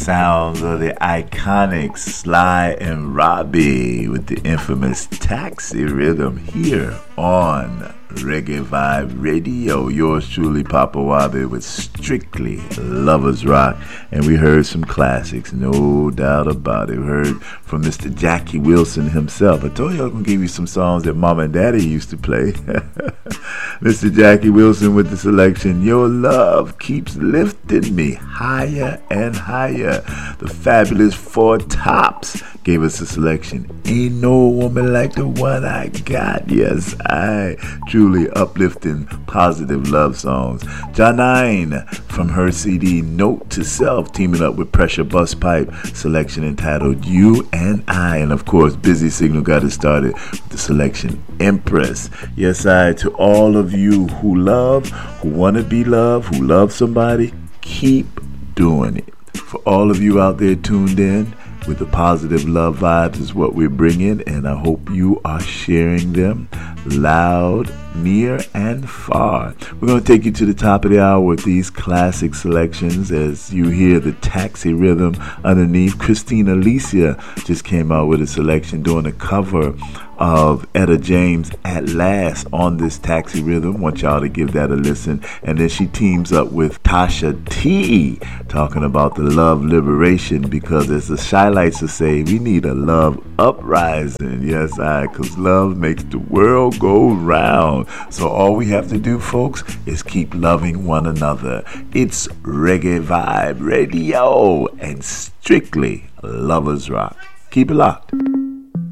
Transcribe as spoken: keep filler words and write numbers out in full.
sounds of the iconic Sly and Robbie with the infamous Taxi Rhythm here on Reggae Vibe Radio. Yours truly, Papa Wabi, with Strictly Lovers Rock. And we heard some classics, no doubt about it. We heard from Mister Jackie Wilson himself. I told you I was going to give you some songs that Mama and Daddy used to play. Mister Jackie Wilson with the selection, Your Love Keeps Lifting Me Higher and Higher. The fabulous Four Tops gave us a selection, Ain't No Woman Like the One I Got. Yes, I truly uplifting, positive love songs. Janine from her C D Note to Self, teaming up with Pressure Busspipe, selection entitled You and I. And of course, Busy Signal got it started with the selection Empress. Yes, I, to all of you who love, who want to be loved, who love somebody, keep doing it. For all of you out there tuned in, with the positive love vibes is what we're bringing, and I hope you are sharing them loud, near, and far. We're going to take you to the top of the hour with these classic selections as you hear the Taxi Rhythm underneath. Christina Alicia just came out with a selection doing a cover of Etta James' At Last on this Taxi Rhythm. Want y'all to give that a listen. And then she teams up with Tasha T talking about the love liberation, because as the Shy Lights will say, we need a love uprising. Yes, I, because love makes the world go round. So all we have to do, folks, is keep loving one another. It's Reggae Vibe Radio and Strictly Lovers Rock. Keep it locked.